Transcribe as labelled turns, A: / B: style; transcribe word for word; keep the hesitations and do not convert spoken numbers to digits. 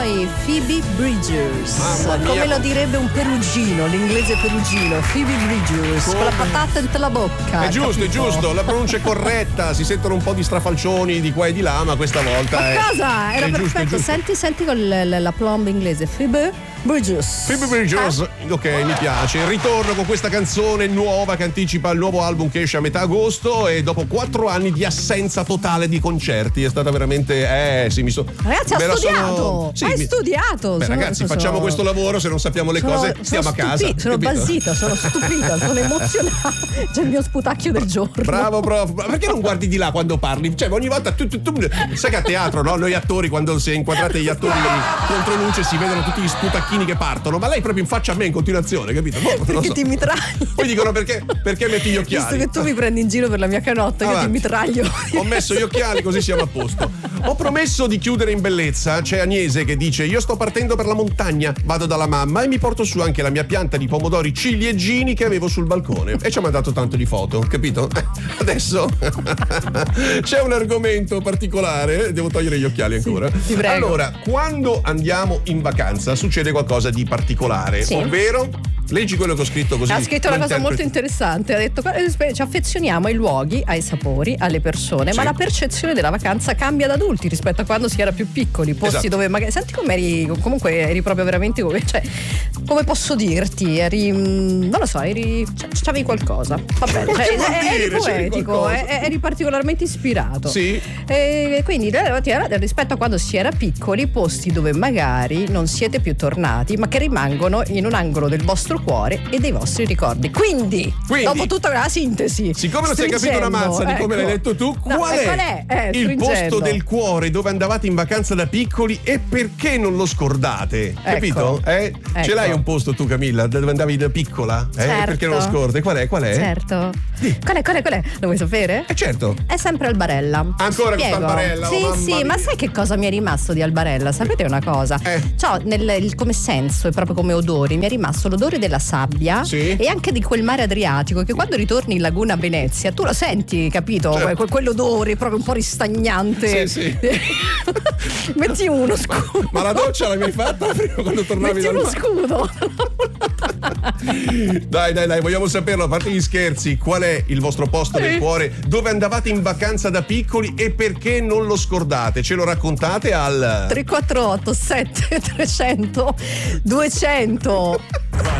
A: noi Phoebe Bridgers.
B: Mamma mia.
A: Come lo direbbe un perugino, l'inglese perugino. Phoebe Bridgers,
B: Come?
A: con la patata in la bocca.
B: È giusto,
A: capito?
B: è giusto, la pronuncia è corretta, si sentono un po' di strafalcioni di qua e di là, ma questa volta
A: Ma
B: è.
A: cosa? Era
B: è giusto, è
A: perfetto.
B: giusto.
A: Senti, senti con l- l- la plomb inglese. Phoebe Bridgers.
B: Phoebe Bridgers, ok, mi piace. Ritorno con questa canzone nuova che anticipa il nuovo album che esce a metà agosto e dopo quattro anni di assenza totale di concerti è stata veramente. Eh, sì, mi so.
A: Ragazzi, ha
B: me la
A: studiato.
B: sono- sì,
A: Hai
B: mi-
A: studiato.
B: Beh,
A: Sono-
B: ragazzi,
A: sono-
B: facciamo questo lavoro, se non sappiamo le
A: sono-
B: cose,
A: sono
B: stiamo a casa.
A: stupi- Sono
B: capito?
A: basita, sono stupita, sono emozionata. C'è il mio sputacchio del giorno.
B: Bravo prof, ma perché non guardi di là quando parli? Cioè ogni volta tu, tu, tu, sai che a teatro, no? Noi attori, quando si è inquadrate gli attori contro luce, si vedono tutti gli sputacchini che partono, ma lei proprio in faccia a me in continuazione, capito? Boh, non lo
A: Perché
B: so.
A: ti mitragli.
B: Poi dicono perché, perché metti gli occhiali.
A: Visto che tu mi prendi in giro per la mia canotta, io ti
B: Avanti.
A: mitraglio.
B: Ho messo gli occhiali così siamo a posto. Ho promesso di chiudere in bellezza. C'è Agnese che dice: io sto partendo per la montagna, vado dalla mamma e mi porto su anche la mia pianta di pomodori ciliegini che avevo sul balcone. E ci ha mandato tanto di foto, capito? Adesso c'è un argomento particolare. Devo togliere gli occhiali ancora.
A: Sì, ti prego.
B: Allora, quando andiamo in vacanza succede qualcosa di particolare,
A: Sì.
B: ovvero leggi quello che ho scritto così.
A: Ha scritto
B: lo
A: una cosa molto
B: interpreti.
A: interessante. Ha detto: ci affezioniamo ai luoghi, ai sapori, alle persone,
B: Sì.
A: ma la percezione della vacanza cambia da adulti rispetto a quando si era più piccoli. Posti
B: Esatto.
A: dove magari. Senti come eri. Comunque eri proprio veramente come. Cioè, come posso dirti? Eri. mm, Non lo so, eri. c- C'avevi qualcosa. Va bene.
B: Che
A: Cioè,
B: vuol
A: eri
B: dire, c'avevi
A: poetico,
B: qualcosa?
A: eh, eri particolarmente ispirato.
B: Sì.
A: E quindi eh, rispetto a quando si era piccoli, posti dove magari non siete più tornati, ma che rimangono in un angolo del vostro cuore e dei vostri ricordi. Quindi,
B: Quindi,
A: dopo tutta la sintesi,
B: siccome non si è capito una mazza di come
A: ecco.
B: l'hai detto tu,
A: No,
B: qual
A: eh,
B: è,
A: qual è? Eh,
B: il
A: stringendo.
B: posto del cuore dove andavate in vacanza da piccoli e perché non lo scordate? Capito? Eh? Ce
A: Ecco.
B: l'hai un posto tu, Camilla, dove andavi da piccola? Eh?
A: Certo.
B: Perché non lo scordi? Qual è? Qual è?
A: Certo. Qual è? Qual è? Qual è? Lo vuoi sapere?
B: Eh certo.
A: È sempre Albarella.
B: Ancora
A: Ti
B: questa
A: spiego.
B: Albarella, oh,
A: Sì,
B: mamma
A: sì,
B: mia.
A: ma sai che cosa mi è rimasto di Albarella? Sapete una cosa?
B: Eh.
A: Ciò, nel, il- come senso e proprio come odori, mi è rimasto l'odore della sabbia
B: Sì.
A: e anche di quel mare Adriatico che quando ritorni in laguna a Venezia tu lo senti, capito?
B: Certo.
A: Que- quell'odore proprio un po' ristagnante.
B: Sì, sì.
A: Metti uno scudo.
B: Ma la doccia l'hai mai fatta prima quando tornavi
A: Metti
B: dal
A: uno
B: mare?
A: scudo.
B: Dai, dai, dai, vogliamo saperlo, a parte gli scherzi, qual è il vostro posto del
A: Sì.
B: cuore dove andavate in vacanza da piccoli e perché non lo scordate? Ce lo raccontate al
A: tre quattro otto sette trecento duecento